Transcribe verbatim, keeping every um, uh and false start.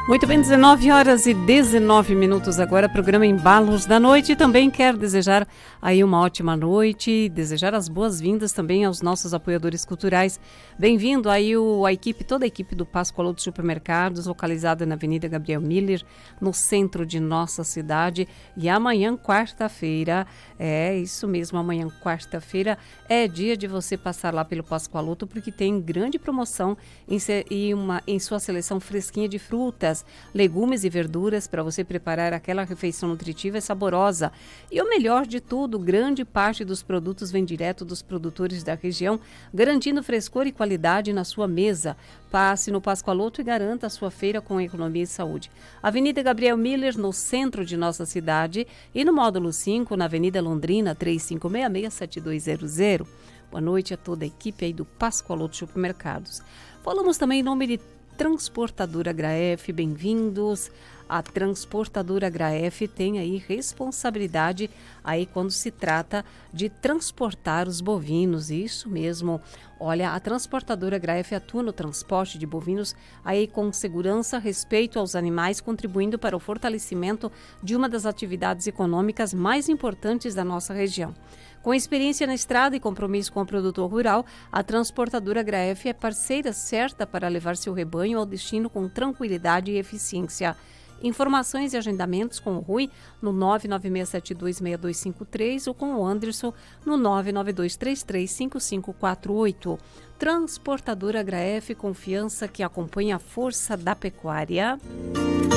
Muito bem, dezenove horas e dezenove minutos agora, programa Embalos da Noite. E também quero desejar aí uma ótima noite, desejar as boas-vindas também aos nossos apoiadores culturais. Bem-vindo aí o, a equipe, toda a equipe do Pascoaloto Supermercados, localizada na Avenida Gabriel Miller, no centro de nossa cidade. E amanhã, quarta-feira, é isso mesmo, amanhã, quarta-feira, é dia de você passar lá pelo Pascoaloto, porque tem grande promoção em, e uma, em sua seleção fresquinha de frutas, legumes e verduras para você preparar aquela refeição nutritiva e saborosa. E o melhor de tudo, grande parte dos produtos vem direto dos produtores da região, garantindo frescor e qualidade na sua mesa. Passe no Pascoaloto e garanta a sua feira com economia e saúde. Avenida Gabriel Miller, no centro de nossa cidade, e no módulo cinco, na Avenida Londrina, três cinco seis seis, sete dois zero zero. Boa noite a toda a equipe aí do Pascoaloto Supermercados. Falamos também em nome de Transportadora Graef, bem-vindos. A Transportadora Graef tem aí responsabilidade aí quando se trata de transportar os bovinos, isso mesmo. Olha, a Transportadora Graef atua no transporte de bovinos aí com segurança, respeito aos animais, contribuindo para o fortalecimento de uma das atividades econômicas mais importantes da nossa região. Com experiência na estrada e compromisso com o produtor rural, a Transportadora Graef é parceira certa para levar seu rebanho ao destino com tranquilidade e eficiência. Informações e agendamentos com o Rui no nove nove seis sete dois seis dois cinco três ou com o Anderson no nove nove dois três três cinco cinco quatro oito. Transportadora Graef, confiança que acompanha a força da pecuária.